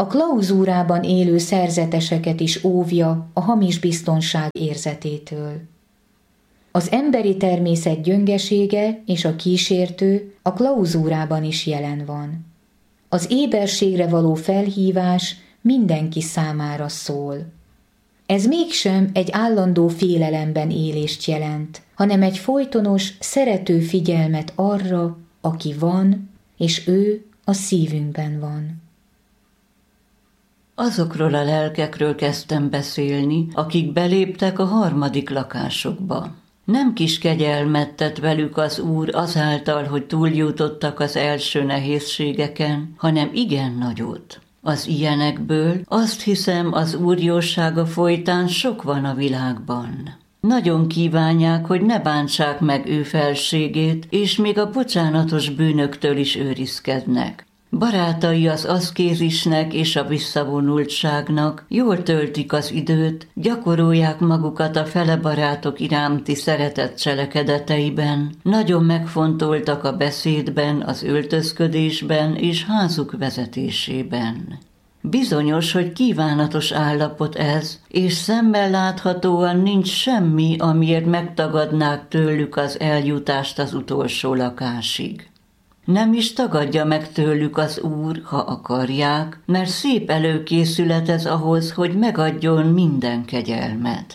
A klauzúrában élő szerzeteseket is óvja a hamis biztonság érzetétől. Az emberi természet gyöngesége és a kísértő a klauzúrában is jelen van. Az éberségre való felhívás mindenki számára szól. Ez mégsem egy állandó félelemben élést jelent, hanem egy folytonos, szerető figyelmet arra, aki van, és ő a szívünkben van. Azokról a lelkekről kezdtem beszélni, akik beléptek a harmadik lakásokba. Nem kis kegyelmet tett velük az Úr azáltal, hogy túljutottak az első nehézségeken, hanem igen nagyot. Az ilyenekből azt hiszem, az Úr jósága folytán sok van a világban. Nagyon kívánják, hogy ne bántsák meg ő felségét, és még a bocsánatos bűnöktől is őrizkednek. Barátai az aszkézisnek és a visszavonultságnak, jól töltik az időt, gyakorolják magukat a fele barátok iránti szeretet cselekedeteiben, nagyon megfontoltak a beszédben, az öltözködésben és házuk vezetésében. Bizonyos, hogy kívánatos állapot ez, és szemmel láthatóan nincs semmi, amiért megtagadnák tőlük az eljutást az utolsó lakásig. Nem is tagadja meg tőlük az Úr, ha akarják, mert szép előkészület ez ahhoz, hogy megadjon minden kegyelmet.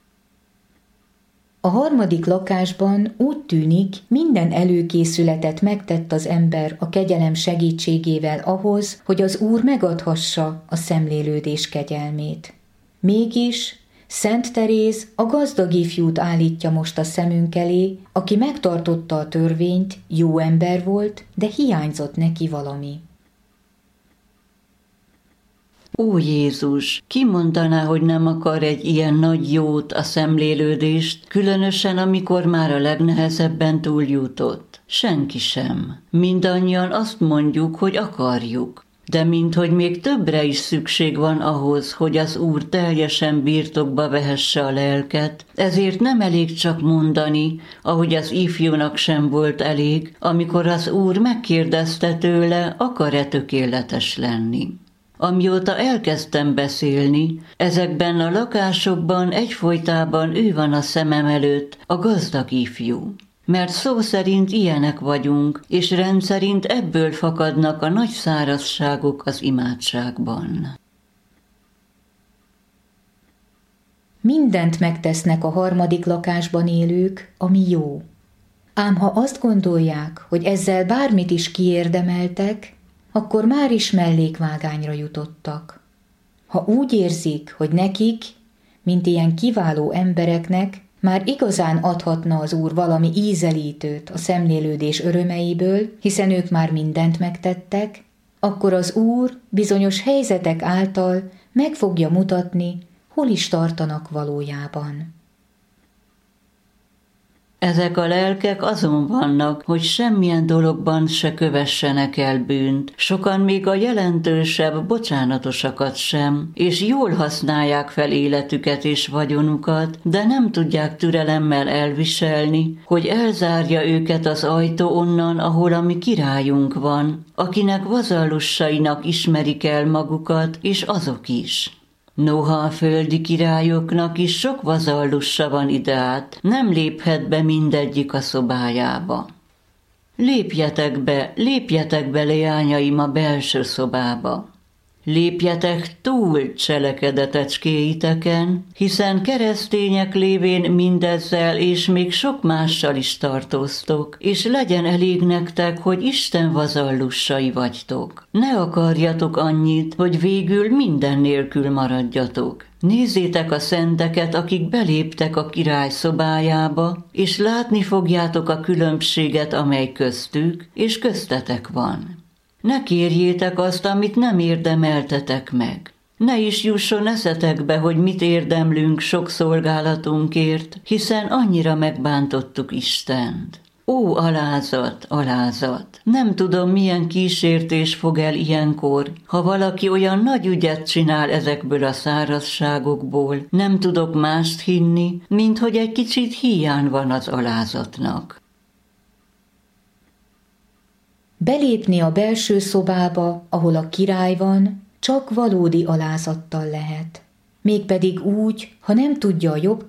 A harmadik lakásban úgy tűnik, minden előkészületet megtett az ember a kegyelem segítségével ahhoz, hogy az Úr megadhassa a szemlélődés kegyelmét. Mégis Szent Teréz a gazdag ifjút állítja most a szemünk elé, aki megtartotta a törvényt, jó ember volt, de hiányzott neki valami. Ó Jézus, ki mondaná, hogy nem akar egy ilyen nagy jót, a szemlélődést, különösen amikor már a legnehezebben túljutott? Senki sem. Mindannyian azt mondjuk, hogy akarjuk. De minthogy még többre is szükség van ahhoz, hogy az Úr teljesen birtokba vehesse a lelket, ezért nem elég csak mondani, ahogy az ifjúnak sem volt elég, amikor az Úr megkérdezte tőle, akar-e tökéletes lenni. Amióta elkezdtem beszélni, ezekben a lakásokban egyfolytában ő van a szemem előtt, a gazdag ifjú. Mert szó szerint ilyenek vagyunk, és rendszerint ebből fakadnak a nagy szárazságok az imádságban. Mindent megtesznek a harmadik lakásban élők, ami jó. Ám ha azt gondolják, hogy ezzel bármit is kiérdemeltek, akkor már is mellékvágányra jutottak. Ha úgy érzik, hogy nekik, mint ilyen kiváló embereknek, már igazán adhatna az Úr valami ízelítőt a szemlélődés örömeiből, hiszen ők már mindent megtettek, akkor az Úr bizonyos helyzetek által meg fogja mutatni, hol is tartanak valójában. Ezek a lelkek azon vannak, hogy semmilyen dologban se kövessenek el bűnt, sokan még a jelentősebb bocsánatosakat sem, és jól használják fel életüket és vagyonukat, de nem tudják türelemmel elviselni, hogy elzárja őket az ajtó onnan, ahol a mi királyunk van, akinek vazallussainak ismerik el magukat, és azok is. Noha a földi királyoknak is sok vazallussa van ideát, nem léphet be mindegyik a szobájába. Lépjetek be, leányaim, a belső szobába. Lépjetek túl cselekedetecskéiteken, hiszen keresztények lévén mindezzel és még sok mással is tartoztok, és legyen elég nektek, hogy Isten vazallussai vagytok. Ne akarjatok annyit, hogy végül minden nélkül maradjatok. Nézzétek a szenteket, akik beléptek a király szobájába, és látni fogjátok a különbséget, amely köztük és köztetek van. Ne kérjétek azt, amit nem érdemeltetek meg. Ne is jusson eszetekbe, hogy mit érdemlünk sok szolgálatunkért, hiszen annyira megbántottuk Istent. Ó, alázat, alázat! Nem tudom, milyen kísértés fog el ilyenkor, ha valaki olyan nagy ügyet csinál ezekből a szárazságokból. Nem tudok mást hinni, mint hogy egy kicsit hiány van az alázatnak. Belépni a belső szobába, ahol a király van, csak valódi alázattal lehet. Mégpedig úgy, ha nem tudja a jobb